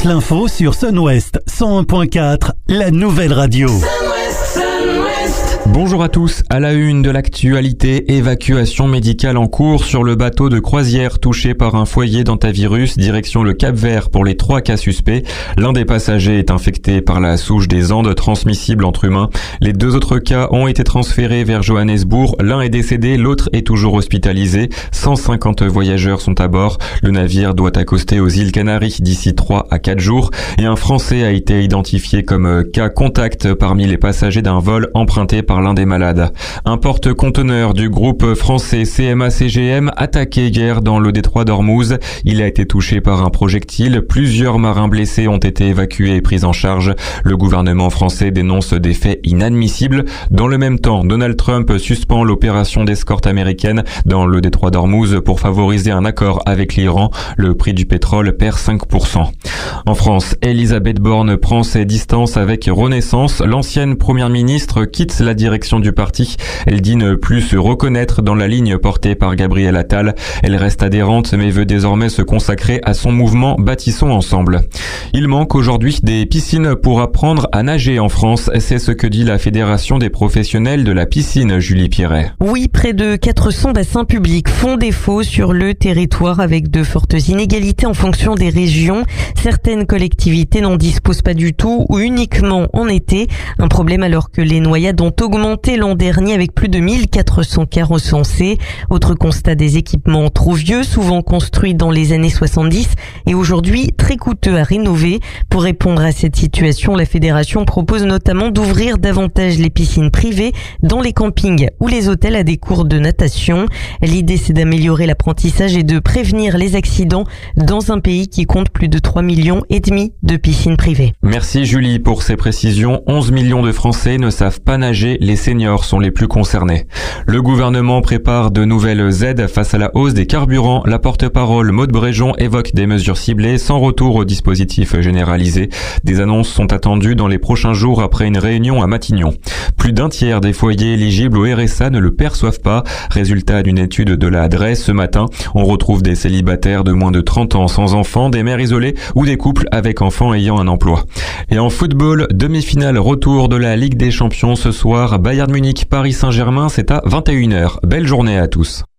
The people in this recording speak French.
l'info sur Sun-Ouest 101.4, la nouvelle radio. Bonjour à tous, à la une de l'actualité, évacuation médicale en cours sur le bateau de croisière touché par un foyer d'hantavirus, direction le Cap-Vert pour les 3 cas suspects. L'un des passagers est infecté par la souche des Andes transmissible entre humains. Les 2 autres cas ont été transférés vers Johannesburg. L'un est décédé, l'autre est toujours hospitalisé. 150 voyageurs sont à bord. Le navire doit accoster aux îles Canaries d'ici 3 à 4 jours. Et un Français a été identifié comme cas contact parmi les passagers d'un vol emprunté par l'un des malades. Un porte-conteneur du groupe français CMA-CGM attaqué hier dans le détroit d'Ormuz. Il a été touché par un projectile. Plusieurs marins blessés ont été évacués et pris en charge. Le gouvernement français dénonce des faits inadmissibles. Dans le même temps, Donald Trump suspend l'opération d'escorte américaine dans le détroit d'Ormuz pour favoriser un accord avec l'Iran. Le prix du pétrole perd 5%. En France, Elisabeth Borne prend ses distances avec Renaissance. L'ancienne première ministre quitte la direction du parti. Elle dit ne plus se reconnaître dans la ligne portée par Gabriel Attal. Elle reste adhérente mais veut désormais se consacrer à son mouvement Bâtissons ensemble. Il manque aujourd'hui des piscines pour apprendre à nager en France. C'est ce que dit la Fédération des professionnels de la piscine, Julie Pierret. Oui, près de 400 bassins publics font défaut sur le territoire avec de fortes inégalités en fonction des régions. Certaines collectivités n'en disposent pas du tout ou uniquement en été. Un problème alors que les noyades ont augmenté l'an dernier avec plus de 1400 cas recensés. Autre constat, des équipements trop vieux, souvent construits dans les années 70 et aujourd'hui très coûteux à rénover. Pour répondre à cette situation, la fédération propose notamment d'ouvrir davantage les piscines privées dans les campings ou les hôtels à des cours de natation. L'idée, c'est d'améliorer l'apprentissage et de prévenir les accidents dans un pays qui compte plus de 3,5 millions de piscines privées. Merci Julie pour ces précisions. 11 millions de Français ne savent pas nager. Les seniors sont les plus concernés. Le gouvernement prépare de nouvelles aides face à la hausse des carburants. La porte-parole Maude Bréjon évoque des mesures ciblées sans retour au dispositif généralisé. Des annonces sont attendues dans les prochains jours après une réunion à Matignon. Plus d'un tiers des foyers éligibles au RSA ne le perçoivent pas. Résultat d'une étude de la Adresse ce matin. On retrouve des célibataires de moins de 30 ans sans enfants, des mères isolées ou des couples avec enfants ayant un emploi. Et en football, demi-finale retour de la Ligue des Champions ce soir. Bayern Munich, Paris Saint-Germain, c'est à 21h. Belle journée à tous.